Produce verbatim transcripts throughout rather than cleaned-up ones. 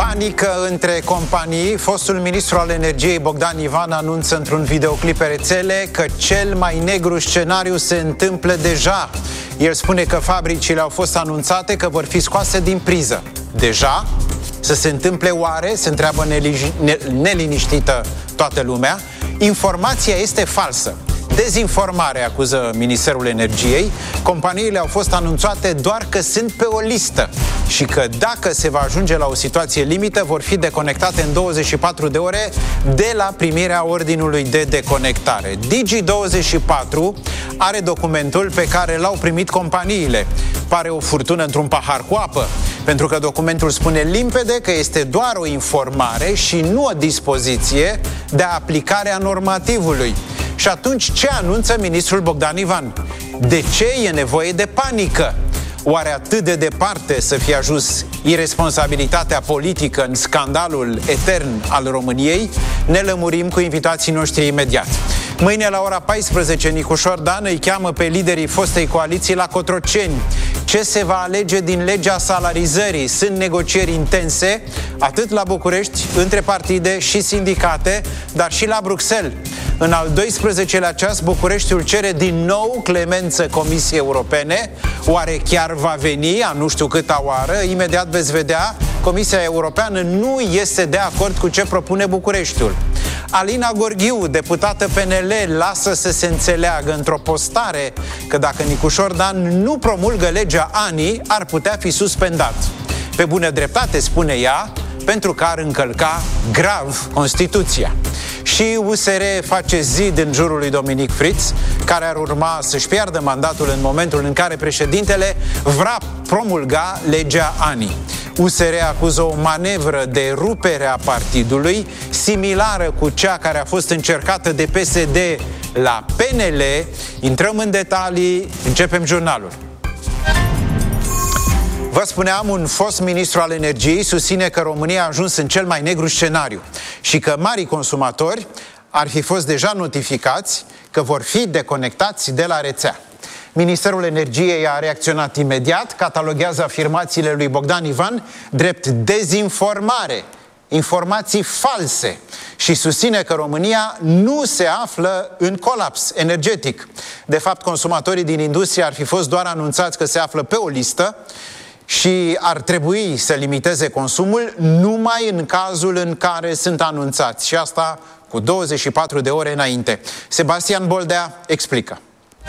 Panică între companii. Fostul ministru al energiei Bogdan Ivan anunță într-un videoclip pe rețele că cel mai negru scenariu se întâmplă deja. El spune că fabricile au fost anunțate că vor fi scoase din priză. Deja? Să se întâmple oare? Se întreabă neliniștită toată lumea. Informația este falsă. Dezinformare, acuză Ministerul Energiei. Companiile au fost anunțate doar că sunt pe o listă și că dacă se va ajunge la o situație limită, vor fi deconectate în douăzeci și patru de ore de la primirea ordinului de deconectare. Digi douăzeci și patru are documentul pe care l-au primit companiile. Pare o furtună într-un pahar cu apă, pentru că documentul spune limpede că este doar o informare și nu o dispoziție de aplicare a normativului. Și atunci ce anunță ministrul Bogdan Ivan? De ce e nevoie de panică? Oare atât de departe să fie ajuns iresponsabilitatea politică în scandalul etern al României? Ne lămurim cu invitații noștri imediat. Mâine la ora paisprezece, Nicușor Dan îi cheamă pe liderii fostei coaliții la Cotroceni. Ce se va alege din legea salarizării? Sunt negocieri intense, atât la București, între partide și sindicate, dar și la Bruxelles. În al doisprezecelea ceas, Bucureștiul cere din nou clemență Comisiei Europene. Oare chiar va veni, a nu știu câta oară? Imediat veți vedea, Comisia Europeană nu este de acord cu ce propune Bucureștiul. Alina Gorghiu, deputată P N L, lasă să se înțeleagă într-o postare că dacă Nicușor Dan nu promulgă legea A N I, ar putea fi suspendat. Pe bună dreptate, spune ea, pentru că ar încălca grav Constituția. Și U S R face zid în jurul lui Dominic Fritz, care ar urma să-și piardă mandatul în momentul în care președintele vrea promulga legea A N I. U S R acuză o manevră de rupere a partidului, similară cu cea care a fost încercată de P S D la P N L. Intrăm în detalii, începem jurnalul. Vă spuneam, un fost ministru al energiei susține că România a ajuns în cel mai negru scenariu și că marii consumatori ar fi fost deja notificați că vor fi deconectați de la rețea. Ministerul Energiei a reacționat imediat, cataloghează afirmațiile lui Bogdan Ivan drept dezinformare, informații false și susține că România nu se află în colaps energetic. De fapt, consumatorii din industrie ar fi fost doar anunțați că se află pe o listă și ar trebui să limiteze consumul numai în cazul în care sunt anunțați, și asta cu douăzeci și patru de ore înainte. Sebastian Boldea explică.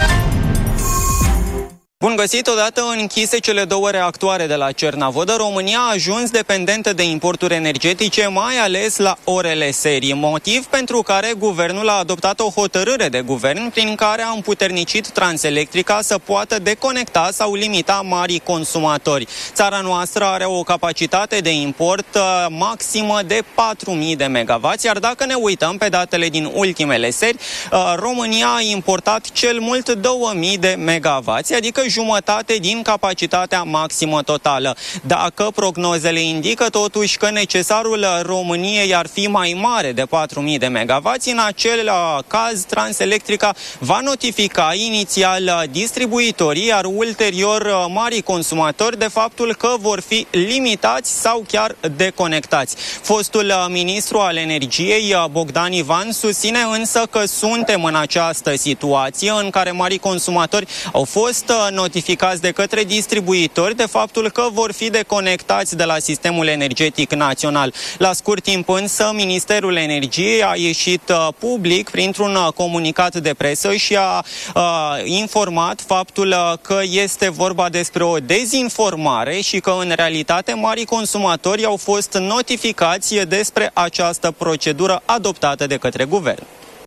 Bun găsit! Odată închise cele două reactoare de la Cernavodă, România a ajuns dependentă de importuri energetice, mai ales la orele serii, motiv pentru care guvernul a adoptat o hotărâre de guvern prin care a împuternicit Transelectrica să poată deconecta sau limita marii consumatori. Țara noastră are o capacitate de import uh, maximă de patru mii de megavați, iar dacă ne uităm pe datele din ultimele seri, uh, România a importat cel mult două mii de megavați, adică jumătate din capacitatea maximă totală. Dacă prognozele indică totuși că necesarul României ar fi mai mare de patru mii de megavați, în acel caz Transelectrica va notifica inițial distribuitorii, iar ulterior marii consumatori, de faptul că vor fi limitați sau chiar deconectați. Fostul ministru al energiei, Bogdan Ivan, susține însă că suntem în această situație în care marii consumatori au fost notificați de către distribuitori de faptul că vor fi deconectați de la sistemul energetic național. La scurt timp însă, Ministerul Energiei a ieșit uh, public printr-un uh, comunicat de presă și a uh, informat faptul uh, că este vorba despre o dezinformare și că în realitate marii consumatori au fost notificați despre această procedură adoptată de către guvern.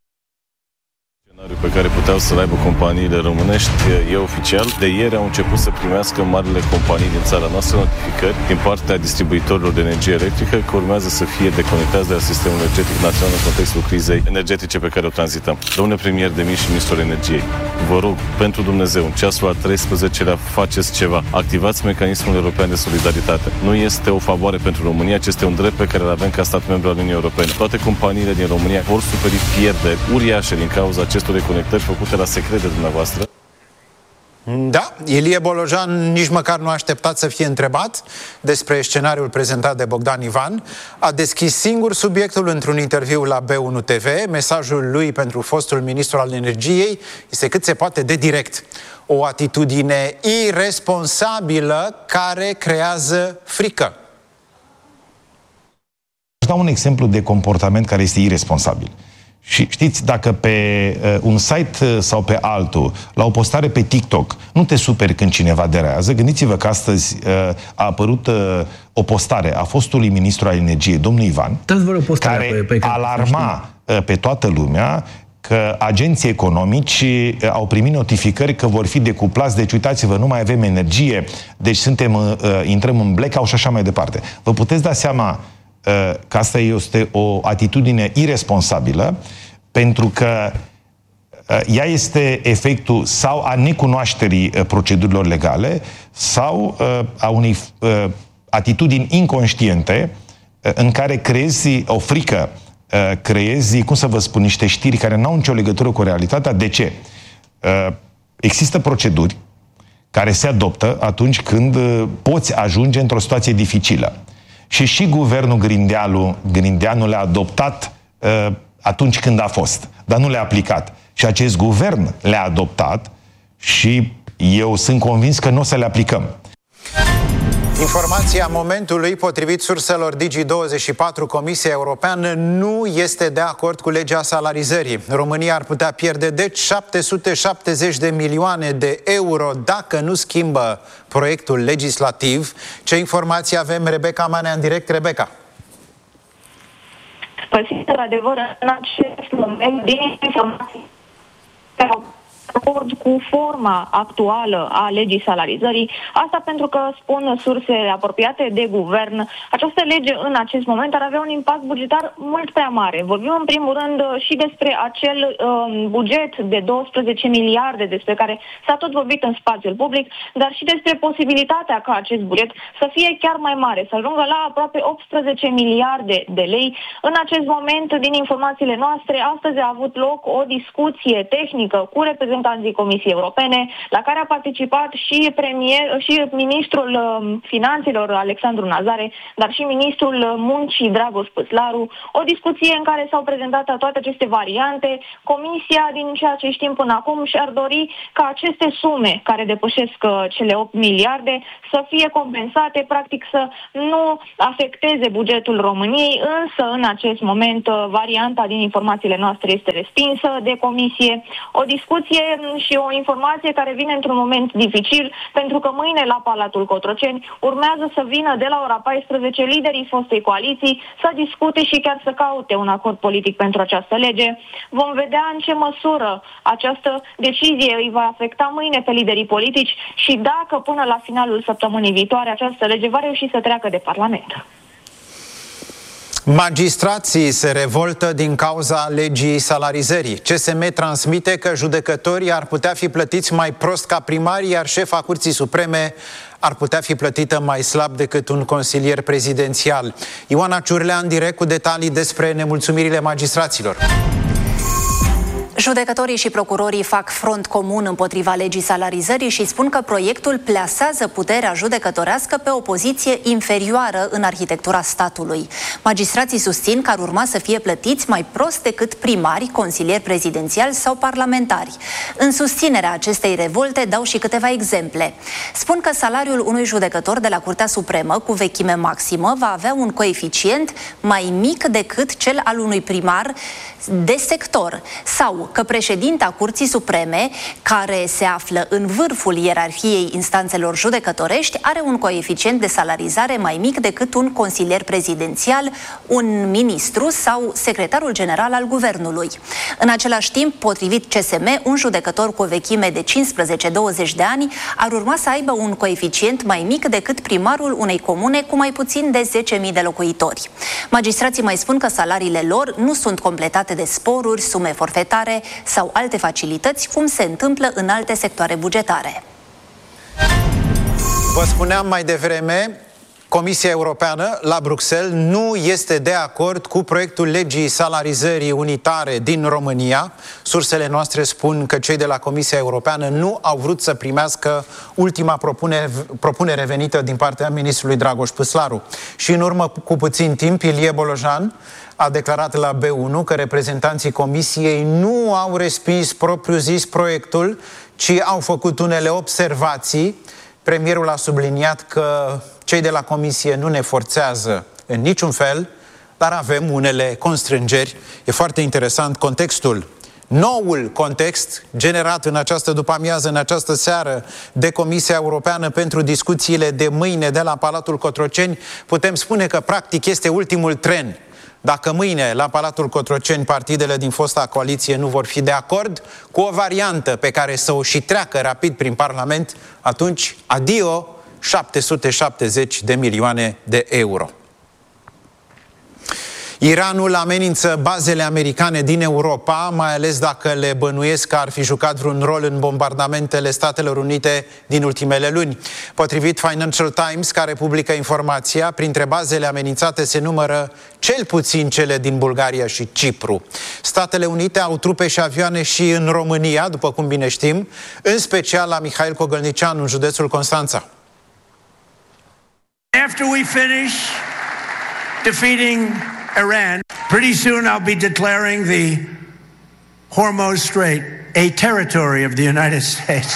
Pe care puteau să-l aibă companiile românești e oficial. De ieri au început să primească marile companii din țara noastră notificări din partea distribuitorilor de energie electrică că urmează să fie deconectați de la sistemul energetic național în contextul crizei energetice pe care o tranzităm. Domnule premier Demis și ministrul energiei, vă rog, pentru Dumnezeu, în ceasul al treisprezecelea faceți ceva. Activați mecanismul european de solidaritate. Nu este o favoare pentru România, ci este un drept pe care îl avem ca stat membru al Uniunii Europene. Toate companiile din România vor suferi pierderi uriașe din cauza acestor reconectări făcute la secret de dumneavoastră. Da, Ilie Bolojan nici măcar nu a așteptat să fie întrebat despre scenariul prezentat de Bogdan Ivan. A deschis singur subiectul într-un interviu la B unu T V. Mesajul lui pentru fostul ministru al energiei este cât se poate de direct. O atitudine iresponsabilă care creează frică. Aș da un exemplu de comportament care este iresponsabil. Și știți, dacă pe uh, un site uh, sau pe altul, la o postare pe TikTok, nu te superi când cineva derează, gândiți-vă că astăzi uh, a apărut uh, o postare a fostului ministru al energiei, domnul Ivan, care pe, pe alarma uh, pe toată lumea că agenții economici uh, au primit notificări că vor fi decuplați, deci uitați-vă, nu mai avem energie, deci suntem, uh, intrăm în blackout și așa mai departe. Vă puteți da seama că asta este o atitudine iresponsabilă, pentru că ea este efectul sau a necunoașterii procedurilor legale sau a unei atitudini inconștiente în care creezi o frică, creezi, cum să vă spun, niște știri care n-au nicio legătură cu realitatea. De ce? Există proceduri care se adoptă atunci când poți ajunge într-o situație dificilă. Și și guvernul Grindeanu, Grindeanu le-a adoptat uh, atunci când a fost, dar nu le-a aplicat. Și acest guvern le-a adoptat și eu sunt convins că nu o să le aplicăm. Informația momentului, potrivit surselor Digi douăzeci și patru, Comisia Europeană nu este de acord cu legea salarizării. România ar putea pierde deci șapte sute șaptezeci de milioane de euro dacă nu schimbă proiectul legislativ. Ce informații avem? Rebecca Manea în direct. Rebecca. Păi, într-adevăr, în acest moment, din informații acord cu forma actuală a legii salarizării. Asta pentru că, spun surse apropiate de guvern, această lege în acest moment ar avea un impact bugetar mult prea mare. Vorbim în primul rând și despre acel um, buget de douăsprezece miliarde despre care s-a tot vorbit în spațiul public, dar și despre posibilitatea ca acest buget să fie chiar mai mare, să ajungă la aproape optsprezece miliarde de lei. În acest moment, din informațiile noastre, astăzi a avut loc o discuție tehnică cu reprezentanții Comisiei Europene, la care a participat și premier, și ministrul Finanțelor Alexandru Nazare, dar și ministrul Muncii Dragoș Păslaru. O discuție în care s-au prezentat toate aceste variante. Comisia, din ceea ce știm până acum, și-ar dori ca aceste sume care depășesc cele opt miliarde să fie compensate, practic să nu afecteze bugetul României, însă în acest moment varianta din informațiile noastre este respinsă de Comisie. O discuție și o informație care vine într-un moment dificil, pentru că mâine la Palatul Cotroceni urmează să vină de la ora paisprezece liderii fostei coaliții să discute și chiar să caute un acord politic pentru această lege. Vom vedea în ce măsură această decizie îi va afecta mâine pe liderii politici și dacă până la finalul săptămânii viitoare această lege va reuși să treacă de Parlament. Magistrații se revoltă din cauza legii salarizării. C S M transmite că judecătorii ar putea fi plătiți mai prost ca primarii, iar șefa Curții Supreme ar putea fi plătită mai slab decât un consilier prezidențial. Ioana Ciurlea în direct cu detalii despre nemulțumirile magistraților. Judecătorii și procurorii fac front comun împotriva legii salarizării și spun că proiectul plasează puterea judecătorească pe o poziție inferioară în arhitectura statului. Magistrații susțin că ar urma să fie plătiți mai prost decât primari, consilieri prezidențiali sau parlamentari. În susținerea acestei revolte dau și câteva exemple. Spun că salariul unui judecător de la Curtea Supremă cu vechime maximă va avea un coeficient mai mic decât cel al unui primar de sector, sau că președinta Curții Supreme, care se află în vârful ierarhiei instanțelor judecătorești, are un coeficient de salarizare mai mic decât un consilier prezidențial, un ministru sau secretarul general al guvernului. În același timp, potrivit C S M, un judecător cu o vechime de cincisprezece douăzeci de ani ar urma să aibă un coeficient mai mic decât primarul unei comune cu mai puțin de zece mii de locuitori. Magistrații mai spun că salariile lor nu sunt completate de sporuri, sume forfetare sau alte facilități, cum se întâmplă în alte sectoare bugetare. Vă spuneam mai devreme, Comisia Europeană la Bruxelles nu este de acord cu proiectul legii salarizării unitare din România. Sursele noastre spun că cei de la Comisia Europeană nu au vrut să primească ultima propunere, propunere venită din partea ministrului Dragoș Păslaru. Și în urmă cu puțin timp, Ilie Bolojan a declarat la B unu că reprezentanții Comisiei nu au respins propriu-zis proiectul, ci au făcut unele observații. Premierul a subliniat că cei de la Comisie nu ne forțează în niciun fel, dar avem unele constrângeri. E foarte interesant contextul. Noul context generat în această după-amiază, în această seară de Comisia Europeană pentru discuțiile de mâine de la Palatul Cotroceni, putem spune că practic este ultimul tren. Dacă mâine la Palatul Cotroceni partidele din fosta coaliție nu vor fi de acord cu o variantă pe care să o și treacă rapid prin Parlament, atunci adio șapte sute șaptezeci de milioane de euro. Iranul amenință bazele americane din Europa, mai ales dacă le bănuiesc că ar fi jucat vreun rol în bombardamentele Statelor Unite din ultimele luni. Potrivit Financial Times, care publică informația, printre bazele amenințate se numără cel puțin cele din Bulgaria și Cipru. Statele Unite au trupe și avioane și în România, după cum bine știm, în special la Mihail Cogălnicianu, în județul Constanța. After we finish defeating Iran, pretty soon I'll be declaring the Hormuz Strait a territory of the United States.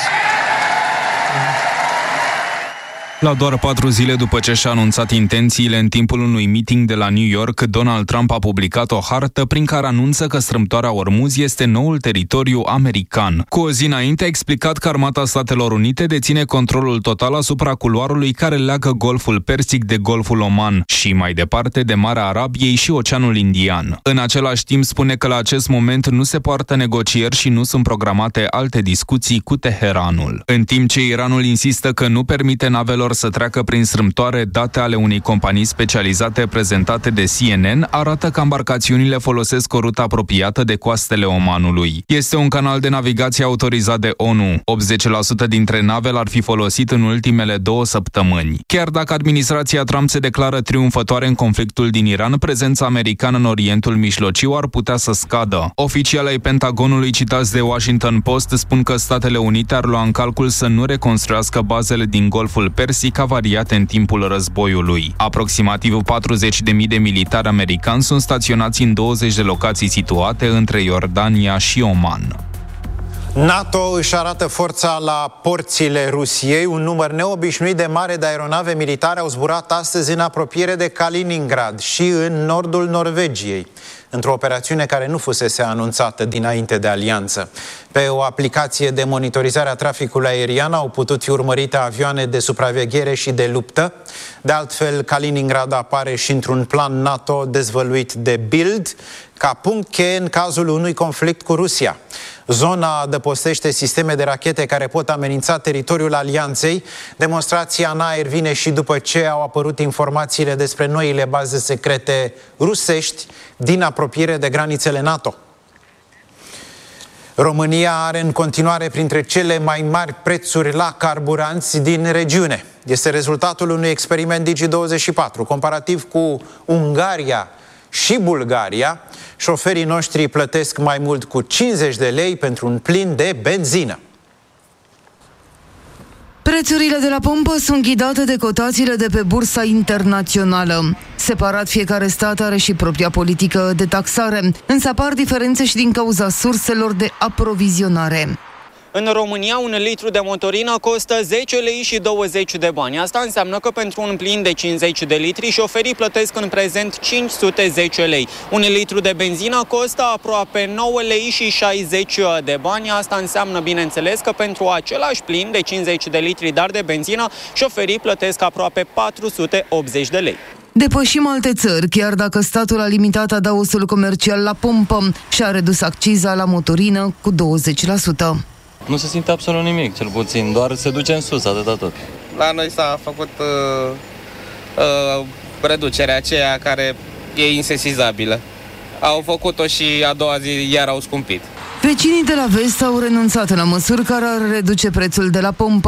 La doar patru zile după ce și-a anunțat intențiile în timpul unui meeting de la New York, Donald Trump a publicat o hartă prin care anunță că strâmtoarea Ormuz este noul teritoriu american. Cu o zi înainte a explicat că Armata Statelor Unite deține controlul total asupra culoarului care leagă Golful Persic de Golful Oman și mai departe de Marea Arabiei și Oceanul Indian. În același timp spune că la acest moment nu se poartă negocieri și nu sunt programate alte discuții cu Teheranul. În timp ce Iranul insistă că nu permite navelor să treacă prin strâmtoare, date ale unei companii specializate prezentate de C N N arată că embarcațiunile folosesc o rută apropiată de coastele Omanului. Este un canal de navigație autorizat de O N U. optzeci la sută dintre nave l-ar fi folosit în ultimele două săptămâni. Chiar dacă administrația Trump se declară triumfătoare în conflictul din Iran, prezența americană în Orientul Mijlociu ar putea să scadă. Oficialii ai Pentagonului citați de Washington Post spun că Statele Unite ar lua în calcul să nu reconstruiască bazele din Golful Persic ca variate în timpul războiului. Aproximativ patruzeci de mii de militari americani sunt staționați în douăzeci de locații situate între Iordania și Oman. NATO își arată forța la porțile Rusiei. Un număr neobișnuit de mare de aeronave militare au zburat astăzi în apropiere de Kaliningrad și în nordul Norvegiei, într-o operațiune care nu fusese anunțată dinainte de alianță. Pe o aplicație de monitorizare a traficului aerian au putut fi urmărite avioane de supraveghere și de luptă. De altfel, Kaliningrad apare și într-un plan NATO dezvăluit de Bild ca punct cheie în cazul unui conflict cu Rusia. Zona adăpostește sisteme de rachete care pot amenința teritoriul alianței. Demonstrația în aer vine și după ce au apărut informațiile despre noile baze secrete rusești din apropiere de granițele NATO. România are în continuare printre cele mai mari prețuri la carburanți din regiune. Este rezultatul unui experiment Digi douăzeci și patru. Comparativ cu Ungaria și Bulgaria, șoferii noștri plătesc mai mult cu cincizeci de lei pentru un plin de benzină. Prețurile de la pompă sunt ghidate de cotațiile de pe bursa internațională. Separat, fiecare stat are și propria politică de taxare, însă apar diferențe și din cauza surselor de aprovizionare. În România, un litru de motorină costă zece lei și douăzeci de bani. Asta înseamnă că pentru un plin de cincizeci de litri, șoferii plătesc în prezent cinci sute zece lei. Un litru de benzină costă aproape nouă lei și șaizeci de bani. Asta înseamnă, bineînțeles, că pentru același plin de cincizeci de litri, dar de benzină, șoferii plătesc aproape patru sute optzeci de lei. Depășim alte țări, chiar dacă statul a limitat adaosul comercial la pompă și a redus acciza la motorină cu douăzeci la sută. Nu se simte absolut nimic, cel puțin, doar se duce în sus, atâta tot. La noi s-a făcut uh, uh, reducerea aceea care e insesizabilă. Au făcut-o și a doua zi iar au scumpit. Vecinii de la vest au renunțat la măsuri care ar reduce prețul de la pompă.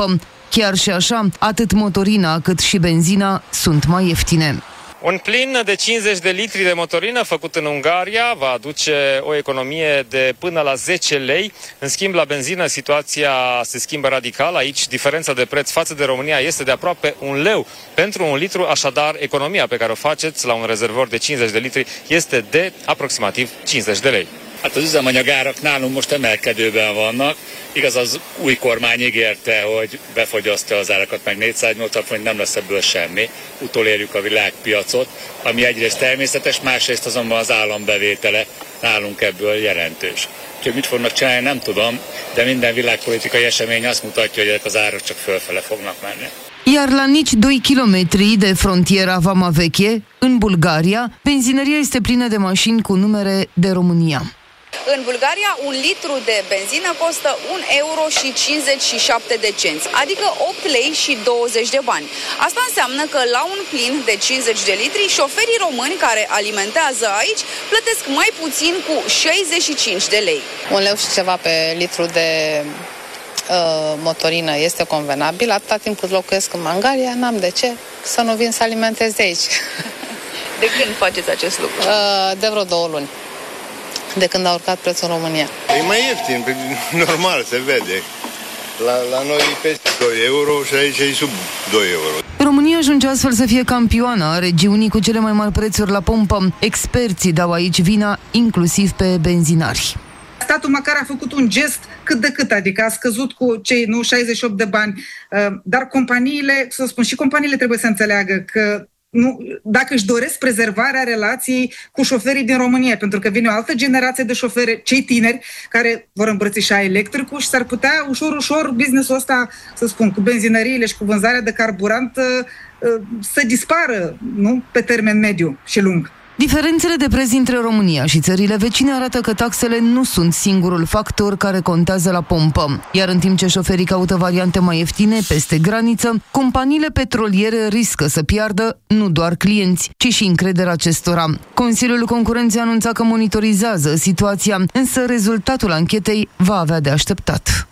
Chiar și așa, atât motorina cât și benzina sunt mai ieftine. Un plin de cincizeci de litri de motorină făcut în Ungaria va aduce o economie de până la zece lei. În schimb, la benzină situația se schimbă radical. Aici diferența de preț față de România este de aproape un leu pentru un litru, așadar economia pe care o faceți la un rezervor de cincizeci de litri este de aproximativ cincizeci de lei. Hát az üzemanyagárak nálunk most emelkedőben vannak. Igaz, az új kormány ígérte, hogy befogyasztja az árakat, meg négyszáznyolcvan forint, nem lesz ebből semmi. Utolérjük a világpiacot, ami egyrészt természetes, másrészt azonban az állambevétele nálunk ebből jelentős. Úgyhogy mit fognak csinálni, nem tudom, de minden világpolitikai esemény azt mutatja, hogy ezek az árak csak fölfele fognak menni. Iar la nici doi kilometri de frontiera Vama Veche, în Bulgaria, benzinăria este plină de mașini cu numere de România. În Bulgaria, un litru de benzină costă un euro și cincizeci și șapte de cenți, adică opt lei și douăzeci de bani. Asta înseamnă că la un plin de cincizeci de litri, șoferii români care alimentează aici plătesc mai puțin cu șaizeci și cinci de lei. Un leu și ceva pe litru de uh, motorină este convenabil. Atâta timp cât locuiesc în Bulgaria, n-am de ce să nu vin să alimentez de aici. De când faceți acest lucru? Uh, de vreo două luni. De când a urcat prețul în România. E mai ieftin, normal, se vede. La, la noi e peste doi euro și aici e sub doi euro. România ajunge astfel să fie campioană a regiunii cu cele mai mari prețuri la pompă. Experții dau aici vina inclusiv pe benzinari. Statul măcar a făcut un gest cât de cât, adică a scăzut cu cei nu șaizeci și opt de bani, dar companiile, să spun, și companiile trebuie să înțeleagă că nu, dacă își doresc prezervarea relației cu șoferii din România, pentru că vine o altă generație de șoferi, cei tineri, care vor îmbrățișa electricul și s-ar putea ușor, ușor business-ul ăsta, să spun, cu benzinăriile și cu vânzarea de carburant să dispară, nu? Pe termen mediu și lung. Diferențele de preț dintre România și țările vecine arată că taxele nu sunt singurul factor care contează la pompă. Iar în timp ce șoferii caută variante mai ieftine peste graniță, companiile petroliere riscă să piardă nu doar clienți, ci și încrederea acestora. Consiliul Concurenței anunța că monitorizează situația, însă rezultatul anchetei va avea de așteptat.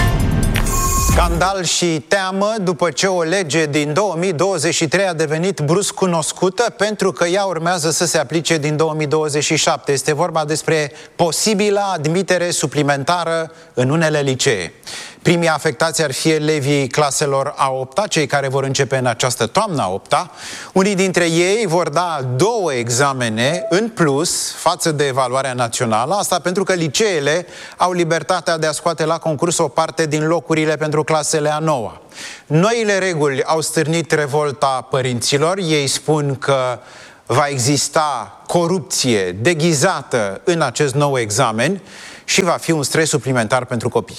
Scandal și teamă după ce o lege din două mii douăzeci și trei a devenit brusc cunoscută pentru că ea urmează să se aplice din două mii douăzeci și șapte. Este vorba despre posibila admitere suplimentară în unele licee. Primii afectați ar fi elevii claselor a opta, cei care vor începe în această toamnă a opta. Unii dintre ei vor da două examene în plus față de evaluarea națională, asta pentru că liceele au libertatea de a scoate la concurs o parte din locurile pentru clasele a noua. Noile reguli au stârnit revolta părinților. Ei spun că va exista corupție deghizată în acest nou examen și va fi un stres suplimentar pentru copii.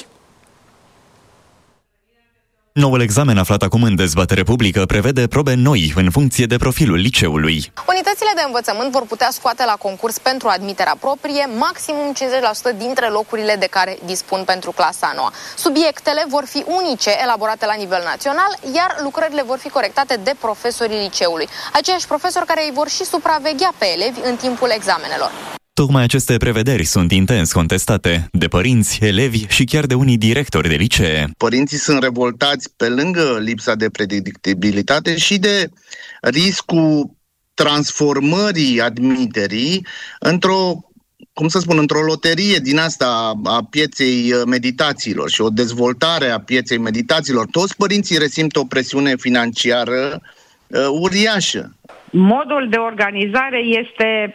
Noul examen aflat acum în dezbatere publică prevede probe noi în funcție de profilul liceului. Unitățile de învățământ vor putea scoate la concurs pentru admiterea proprie maximum cincizeci la sută dintre locurile de care dispun pentru clasa a noua. Subiectele vor fi unice, elaborate la nivel național, iar lucrările vor fi corectate de profesorii liceului. Aceiași profesori care îi vor și supraveghea pe elevi în timpul examenelor. Tocmai aceste prevederi sunt intens contestate de părinți, elevi și chiar de unii directori de licee. Părinții sunt revoltați pe lângă lipsa de predictibilitate și de riscul transformării admiterii într-o, cum să spun, într-o loterie din asta a pieței meditațiilor și o dezvoltare a pieței meditațiilor. Toți părinții resimt o presiune financiară uh, uriașă. Modul de organizare este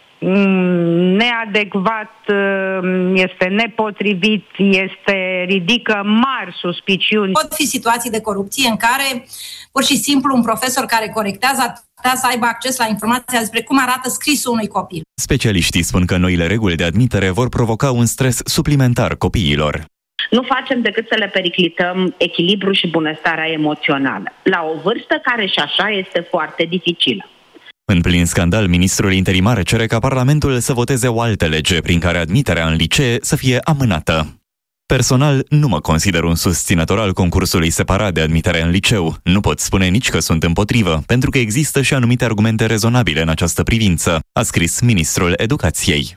neadecvat, este nepotrivit, este ridică mari suspiciuni. Pot fi situații de corupție în care pur și simplu un profesor care corectează ar putea să aibă acces la informația despre cum arată scrisul unui copil. Specialiștii spun că noile reguli de admitere vor provoca un stres suplimentar copiilor. Nu facem decât să le periclităm echilibrul și bunăstarea emoțională, la o vârstă care și așa este foarte dificilă. În plin scandal, ministrul interimar cere ca Parlamentul să voteze o altă lege prin care admiterea în licee să fie amânată. Personal, nu mă consider un susținător al concursului separat de admitere în liceu. Nu pot spune nici că sunt împotrivă, pentru că există și anumite argumente rezonabile în această privință, a scris ministrul Educației.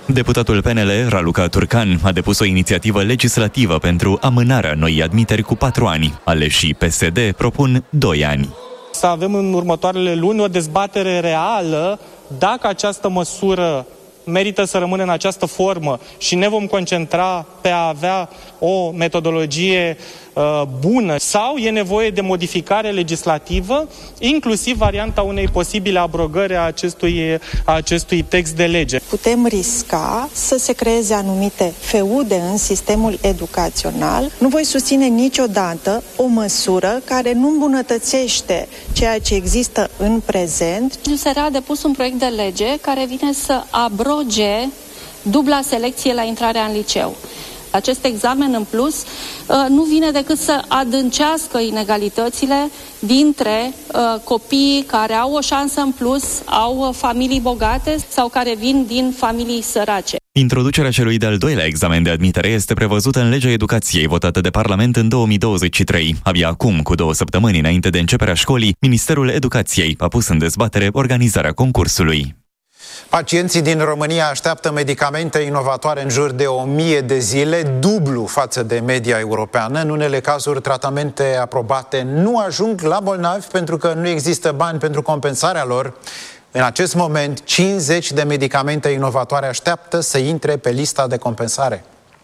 Deputatul P N L, Raluca Turcan, a depus o inițiativă legislativă pentru amânarea noii admiteri cu patru ani. Aleșii P S D propun doi ani. Să avem în următoarele luni o dezbatere reală dacă această măsură merită să rămână în această formă și ne vom concentra pe a avea o metodologie uh, bună sau e nevoie de modificare legislativă, inclusiv varianta unei posibile abrogări a acestui, a acestui text de lege. Putem risca să se creeze anumite feude în sistemul educațional. Nu voi susține niciodată o măsură care nu îmbunătățește ceea ce există în prezent. U S R a depus un proiect de lege care vine să abroge dubla selecție la intrarea în liceu. Acest examen în plus nu vine decât să adâncească inegalitățile dintre copiii care au o șansă în plus, au familii bogate sau care vin din familii sărace. Introducerea celui de-al doilea examen de admitere este prevăzută în legea educației votată de Parlament în două mii douăzeci și trei. Abia acum, cu două săptămâni înainte de începerea școlii, Ministerul Educației a pus în dezbatere organizarea concursului. Pacienții din România așteaptă medicamente inovatoare în jur de o mie de zile, dublu față de media europeană. În unele cazuri, tratamente aprobate nu ajung la bolnavi pentru că nu există bani pentru compensarea lor. În acest moment, cincizeci de medicamente inovatoare așteaptă să intre pe lista de compensare.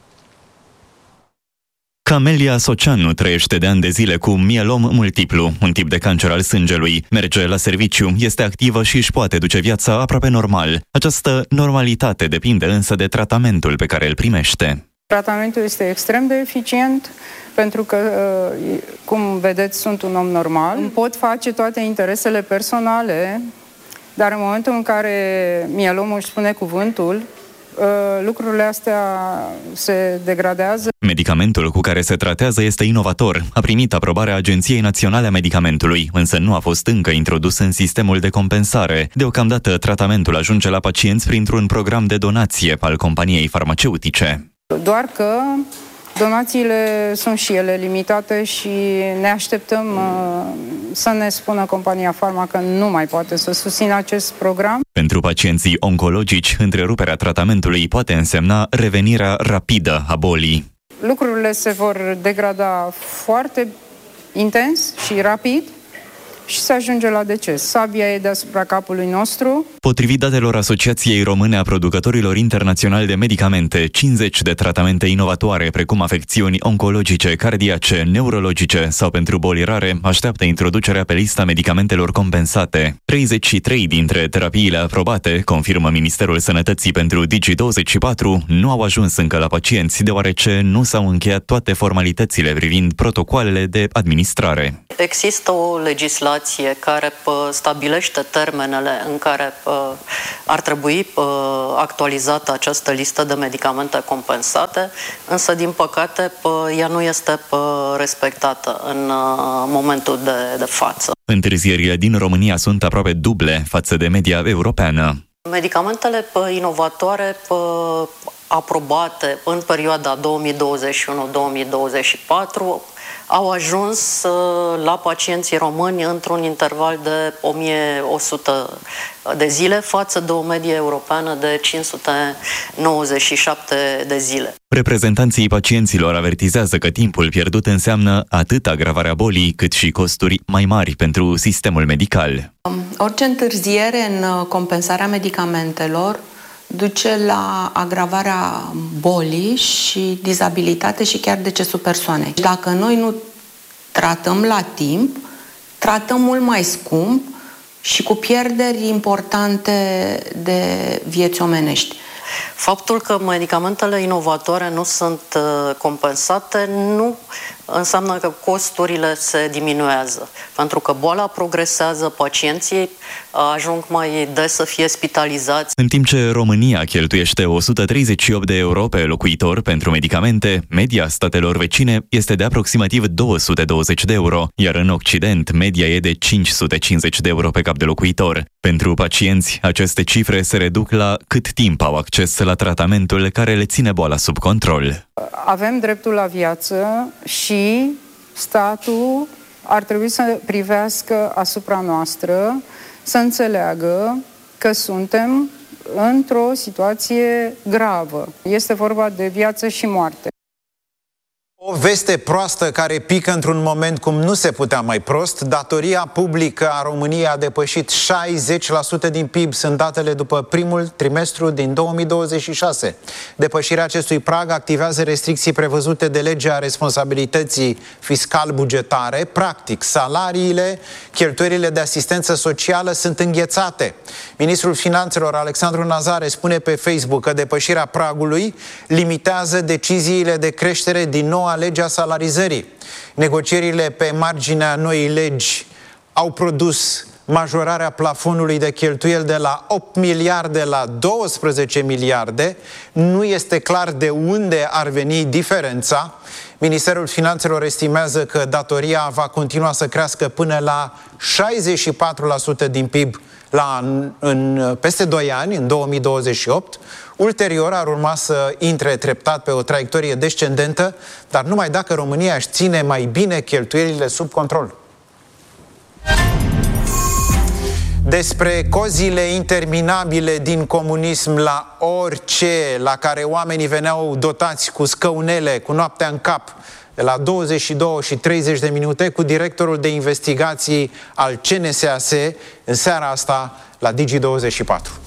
Camelia Soceanu trăiește de ani de zile cu mielom multiplu, un tip de cancer al sângelui. Merge la serviciu, este activă și își poate duce viața aproape normal. Această normalitate depinde însă de tratamentul pe care îl primește. Tratamentul este extrem de eficient pentru că, cum vedeți, sunt un om normal. Îmi pot face toate interesele personale, dar în momentul în care mielomul își spune cuvântul, lucrurile astea se degradează. Medicamentul cu care se tratează este inovator. A primit aprobarea Agenției Naționale a Medicamentului, însă nu a fost încă introdus în sistemul de compensare. Deocamdată, tratamentul ajunge la pacienți printr-un program de donație al companiei farmaceutice. Doar că donațiile sunt și ele limitate și ne așteptăm uh, să ne spună compania Farma că nu mai poate să susțină acest program. Pentru pacienții oncologici, întreruperea tratamentului poate însemna revenirea rapidă a bolii. Lucrurile se vor degrada foarte intens și rapid și se ajunge la deces. Sabia e deasupra capului nostru. Potrivit datelor Asociației Române a Producătorilor Internaționali de Medicamente, cincizeci de tratamente inovatoare, precum afecțiuni oncologice, cardiace, neurologice sau pentru boli rare, așteaptă introducerea pe lista medicamentelor compensate. treizeci și trei dintre terapiile aprobate, confirmă Ministerul Sănătății pentru Digi douăzeci și patru, nu au ajuns încă la pacienți, deoarece nu s-au încheiat toate formalitățile privind protocoalele de administrare. Există o legislație care stabilește termenele în care ar trebui actualizată această listă de medicamente compensate, însă, din păcate, ea nu este respectată în momentul de, de față. Întârzierile din România sunt aproape duble față de media europeană. Medicamentele inovatoare aprobate în perioada două mii douăzeci și unu două mii douăzeci și patru au ajuns la pacienții români într-un interval de o mie o sută de zile față de o medie europeană de cinci sute nouăzeci și șapte de zile. Reprezentanții pacienților avertizează că timpul pierdut înseamnă atât agravarea bolii, cât și costuri mai mari pentru sistemul medical. Orice întârziere în compensarea medicamentelor duce la agravarea bolii și dizabilitate și chiar decesul persoanei. Dacă noi nu tratăm la timp, tratăm mult mai scump și cu pierderi importante de vieți omenești. Faptul că medicamentele inovatoare nu sunt compensate nu înseamnă că costurile se diminuează, pentru că boala progresează, pacienții ajung mai des să fie spitalizați. În timp ce România cheltuiește o sută treizeci și opt de euro pe locuitor pentru medicamente, media statelor vecine este de aproximativ două sute douăzeci de euro, iar în Occident media e de cinci sute cincizeci de euro pe cap de locuitor. Pentru pacienți, aceste cifre se reduc la cât timp au acces la tratamentul care le ține boala sub control. Avem dreptul la viață și statul ar trebui să privească asupra noastră, să înțeleagă că suntem într-o situație gravă. Este vorba de viață și moarte. O veste proastă care pică într-un moment cum nu se putea mai prost. Datoria publică a României a depășit șaizeci la sută din P I B. Sunt datele după primul trimestru din două mii douăzeci și șase. Depășirea acestui prag activează restricții prevăzute de legea responsabilității fiscal-bugetare. Practic, salariile, cheltuielile de asistență socială sunt înghețate. Ministrul Finanțelor, Alexandru Nazare, spune pe Facebook că depășirea pragului limitează deciziile de creștere din noua legea salarizării. Negocierile pe marginea noii legi au produs majorarea plafonului de cheltuieli de la opt miliarde la douăsprezece miliarde. Nu este clar de unde ar veni diferența. Ministerul Finanțelor estimează că datoria va continua să crească până la șaizeci și patru la sută din P I B la, în, în peste doi ani, în două mii douăzeci și opt. Ulterior ar urma să intre treptat pe o traiectorie descendentă, dar numai dacă România își ține mai bine cheltuielile sub control. Despre cozile interminabile din comunism la orice, la care oamenii veneau dotați cu scăunele, cu noaptea în cap, de la douăzeci și două și treizeci de minute, cu directorul de investigații al C N S A S, în seara asta la Digi douăzeci și patru.